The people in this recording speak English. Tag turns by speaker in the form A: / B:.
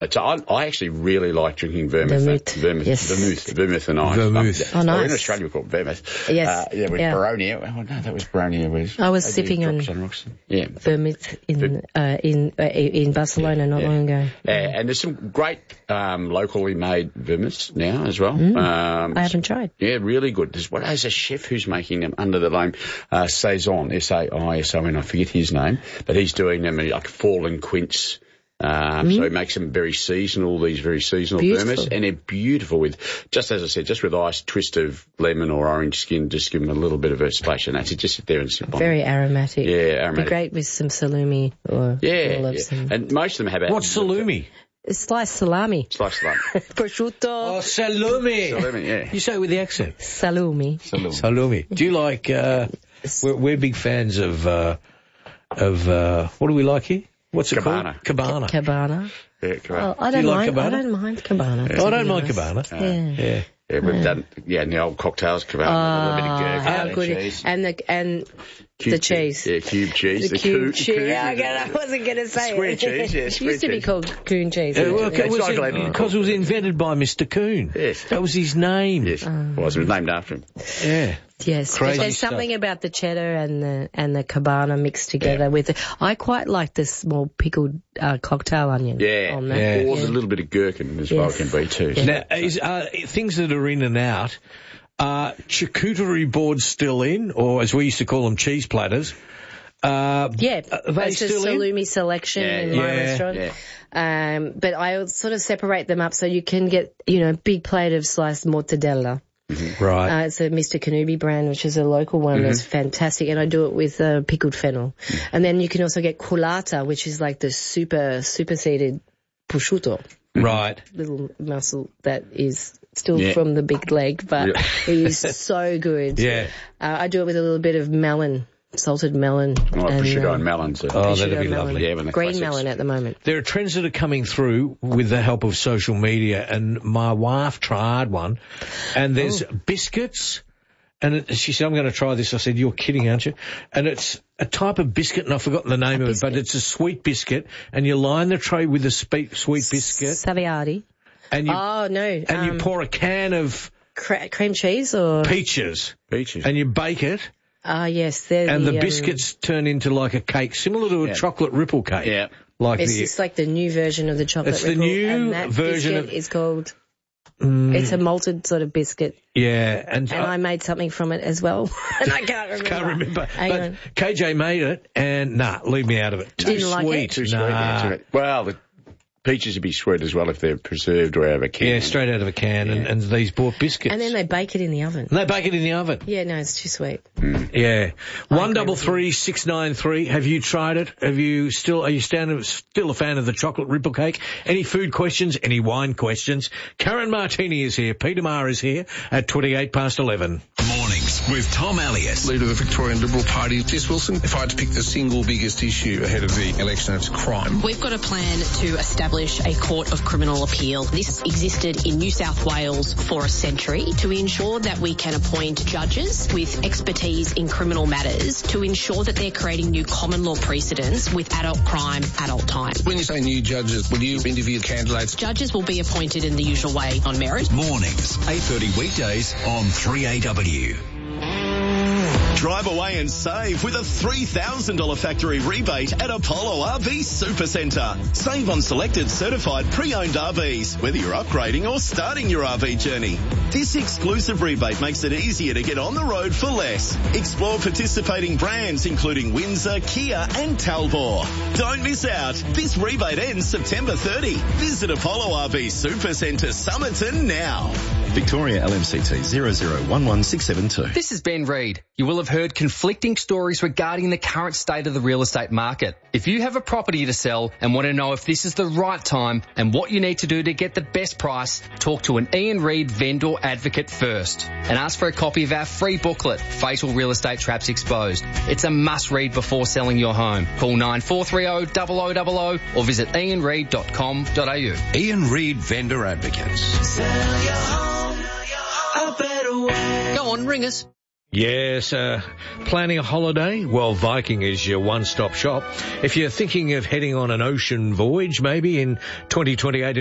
A: I actually really like drinking vermouth. Vermouth and ice.
B: Vermouth.
A: Oh, nice. In Australia we call it vermouth.
B: Yes.
A: With Baroni. Oh, no, that was Baroni.
B: I was sipping on vermouth in Barcelona not long ago.
A: And there's some great locally made vermouths now as well.
B: I haven't tried.
A: Yeah, really good. There's a chef who's making them under the name Saison, S-A-I-S-O-N, I forget his name, but he's doing them like fallen quince. So he makes them very seasonal vermouths, and they're beautiful with, just as I said, just with ice, twist of lemon or orange skin, just give them a little bit of a splash, and that's it. Just sit there and sip on.
B: Very aromatic.
A: Yeah, aromatic.
B: Be great with some salumi or some.
A: And most of them have.
C: What's salumi?
B: Sliced salami. Prosciutto.
C: Oh, salumi.
A: Salumi, yeah.
C: You say it with the accent.
B: Salumi.
C: Do you like? We're big fans of what do we like here? What's it called? Cabana.
B: Cabana.
A: Yeah, Cabana.
B: I don't mind Cabana.
C: I don't mind Cabana.
B: Yeah.
A: Yeah, we've done, in the old cocktails, Cabana, a little bit of gherkin,
B: good.
A: cheese.
B: And the cheese.
A: Yeah, cube cheese.
B: The cube cheese. I wasn't going to say
A: square cheese, yeah,
B: it used to be called coon cheese.
C: Because it was invented by Mr. Coon.
A: Yes.
C: That was his name.
A: Yes, it was named after him.
C: Yeah.
B: Yes,
C: crazy
B: there's
C: stuff.
B: something about the cheddar and the Cabana mixed together with it. I quite like the small pickled cocktail onion.
A: Yeah,
B: on that.
A: Or a little bit of gherkin as well can be too.
B: Yeah.
C: Now, things that are in and out, are charcuterie boards still in, or as we used to call them, cheese platters?
B: Are they
C: it's
B: still a salumi selection in my restaurant.
A: Yeah.
B: But I sort of separate them up so you can get, big plate of sliced mortadella.
C: Mm-hmm. Right.
B: It's a Mr. Canubi brand, which is a local one that's fantastic, and I do it with pickled fennel. And then you can also get culata, which is like the superseded prosciutto.
C: Right.
B: Little muscle that is still from the big leg, but it is so good.
C: Yeah.
B: I do it with a little bit of melon. Salted melon.
A: Prosciutto and melons.
C: That'd be lovely.
A: Yeah,
B: green melon at the moment.
C: There are trends that are coming through with the help of social media, and my wife tried one, and there's biscuits, and she said, I'm going to try this. I said, you're kidding, aren't you? And it's a type of biscuit, and I've forgotten the name of it, but it's a sweet biscuit, and you line the tray with the sweet biscuit.
B: Saviati.
C: And you pour a can of...
B: cream cheese or...
A: Peaches.
C: And you bake it.
B: Yes.
C: And the biscuits turn into like a cake, similar to a chocolate ripple cake.
A: Yeah.
B: It's like the new version of the chocolate ripple.
C: It's the new
B: and that
C: version
B: biscuit is called... It's a malted sort of biscuit.
C: Yeah.
B: And I made something from it as well. And I can't remember.
C: But KJ made it, and leave me out of it.
B: Didn't like it?
A: Too sweet. Well, the peaches would be sweet as well if they're preserved or out of a can.
C: Yeah, straight out of a can, and these bought biscuits.
B: And then they bake it in the oven.
C: Yeah,
B: no, it's too sweet.
C: Yeah. 133 693. Have you tried it? Are you still a fan of the chocolate ripple cake? Any food questions? Any wine questions? Karen Martini is here. Peter Maher is here at 11:20.
D: Mornings with Tom Elliott.
E: Leader of the Victorian Liberal Party, Jess Wilson. If I had to pick the single biggest issue ahead of the election, it's crime.
F: We've got a plan to establish a court of criminal appeal. This existed in New South Wales for a century to ensure that we can appoint judges with expertise in criminal matters to ensure that they're creating new common law precedents with adult crime, adult time.
E: When you say new judges, will you interview candidates?
F: Judges will be appointed in the usual way on merit.
D: Mornings, 8:30 weekdays on 3AW. Drive away and save with a $3,000 factory rebate at Apollo RV Supercentre. Save on selected certified pre-owned RVs, whether you're upgrading or starting your RV journey. This exclusive rebate makes it easier to get on the road for less. Explore participating brands including Windsor, Kia and Talbot. Don't miss out. This rebate ends September 30. Visit Apollo RV Supercentre Somerton now.
G: Victoria LMCT 0011672.
H: This is Ben Reid. You will have heard conflicting stories regarding the current state of the real estate market. If you have a property to sell and want to know if this is the right time and what you need to do to get the best price, talk to an Ian Reid vendor advocate first and ask for a copy of our free booklet, Fatal Real Estate Traps Exposed. It's a must-read before selling your home. Call 9430 0000 or visit ianreid.com.au.
D: Ian Reid Vendor Advocates.
H: Sell your home a better way. Go on, ring us.
C: Yes, planning a holiday? Well, Viking is your one-stop shop. If you're thinking of heading on an ocean voyage, maybe in 2028